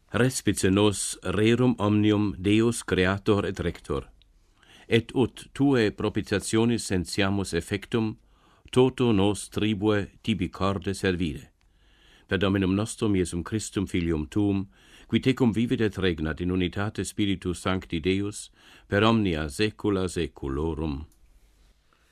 Respice nos rerum omnium Deus Creator et Rector, et ut Tue propitiationis sentiamus effectum, toto nos tribue tibi corde servire. Per Dominum nostrum Iesum Christum Filium Tuum, qui tecum vivit et regnat in unitate Spiritus Sancti Deus, per omnia saecula saeculorum.